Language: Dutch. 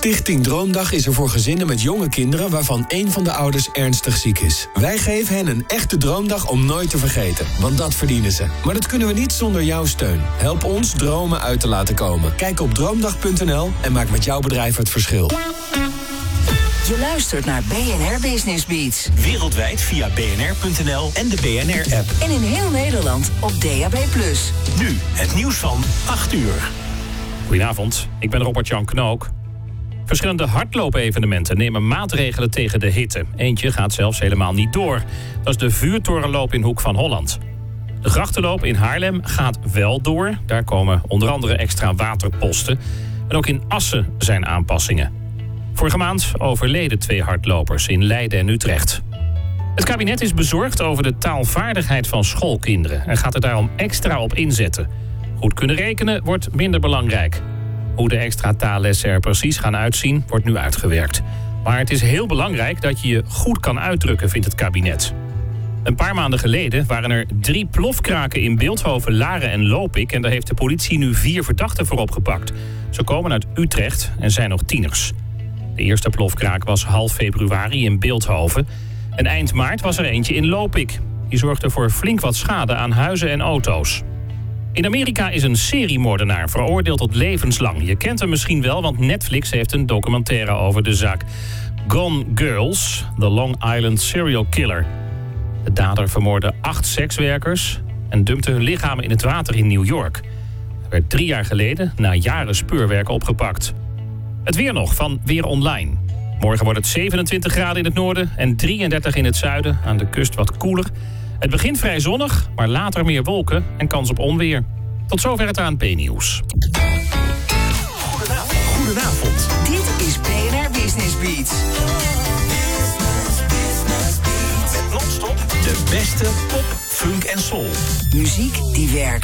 Stichting Droomdag is er voor gezinnen met jonge kinderen waarvan één van de ouders ernstig ziek is. Wij geven hen een echte droomdag om nooit te vergeten, want dat verdienen ze. Maar dat kunnen we niet zonder jouw steun. Help ons dromen uit te laten komen. Kijk op droomdag.nl en maak met jouw bedrijf het verschil. Je luistert naar BNR Business Beats. Wereldwijd via bnr.nl en de BNR-app. En in heel Nederland op DAB+. Nu het nieuws van 8 uur. Goedenavond, ik ben Robert-Jan Knook. Verschillende hardloopevenementen nemen maatregelen tegen de hitte. Eentje gaat zelfs helemaal niet door. Dat is de vuurtorenloop in Hoek van Holland. De grachtenloop in Haarlem gaat wel door. Daar komen onder andere extra waterposten. En ook in Assen zijn aanpassingen. Vorige maand overleden 2 hardlopers in Leiden en Utrecht. Het kabinet is bezorgd over de taalvaardigheid van schoolkinderen en gaat er daarom extra op inzetten. Goed kunnen rekenen wordt minder belangrijk. Hoe de extra taallessen er precies gaan uitzien, wordt nu uitgewerkt. Maar het is heel belangrijk dat je je goed kan uitdrukken, vindt het kabinet. Een paar maanden geleden waren er 3 plofkraken in Bilthoven, Laren en Lopik. En daar heeft de politie nu 4 verdachten voor opgepakt. Ze komen uit Utrecht en zijn nog tieners. De eerste plofkraak was half februari in Bilthoven. En eind maart was er eentje in Lopik. Die zorgde voor flink wat schade aan huizen en auto's. In Amerika is een seriemoordenaar veroordeeld tot levenslang. Je kent hem misschien wel, want Netflix heeft een documentaire over de zaak. Gone Girls, The Long Island Serial Killer. De dader vermoordde 8 sekswerkers en dumpte hun lichamen in het water in New York. Hij werd 3 jaar geleden na jaren speurwerk opgepakt. Het weer nog van Weer Online. Morgen wordt het 27 graden in het noorden en 33 in het zuiden. Aan de kust wat koeler. Het begint vrij zonnig, maar later meer wolken en kans op onweer. Tot zover het ANP-nieuws. Goedenavond. Dit is BNR Business Beats. Met non-stop de beste pop, funk en soul. Muziek die werkt.